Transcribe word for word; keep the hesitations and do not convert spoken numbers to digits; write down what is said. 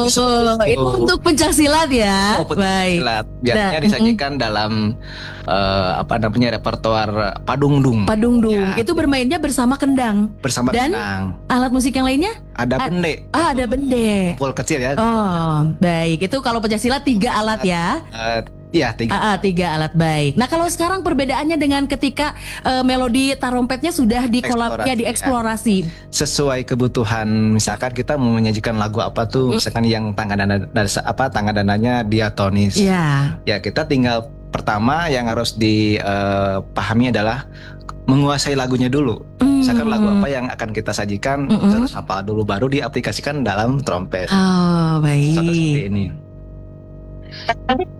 Oh, itu untuk pencaksilat ya. Oh, pencaksilat. Biasanya Nah, disajikan dalam uh, apa namanya repertoar padungdung. Padungdung. Ya, Itu bermainnya bersama kendang. bersama Dan kendang. alat musik yang lainnya? Ada A- bende. Ah, ada bende. Pukul kecil ya. Oh, baik. Itu kalau pencaksilat tiga alat ya. Uh, Iya tiga. Ah, ah, tiga alat, baik. Nah, kalau sekarang perbedaannya dengan ketika eh, melodi tarompetnya sudah dikolab Eksplorasi, ya dieksplorasi. Sesuai kebutuhan, misalkan kita mau menyajikan lagu apa tuh, misalkan yang tangga dana dasa- apa tangga dananya diatonis. Ya. Ya kita tinggal pertama yang harus dipahami adalah menguasai lagunya dulu. Misalkan lagu apa yang akan kita sajikan, Mm-mm. terus hafal dulu baru diaplikasikan dalam trompet. Oh, baik. Satu seperti ini.